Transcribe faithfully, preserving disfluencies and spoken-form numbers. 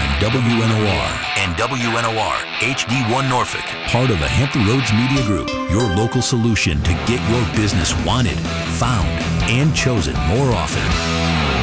time W N O R and W N O R H D one Norfolk, part of the Hampton Roads Media Group, your local solution to get your business wanted, found, and chosen more often.